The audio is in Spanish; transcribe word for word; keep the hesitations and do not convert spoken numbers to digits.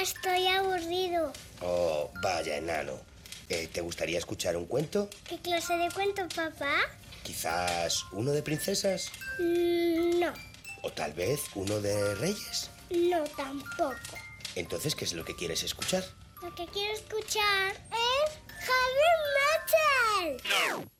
Estoy aburrido. Oh, vaya, enano. Eh, ¿Te gustaría escuchar un cuento? ¿Qué clase de cuento, papá? ¿Quizás uno de princesas? Mm, no. ¿O tal vez uno de reyes? No, tampoco. Entonces, ¿qué es lo que quieres escuchar? Lo que quiero escuchar es Harry Potter.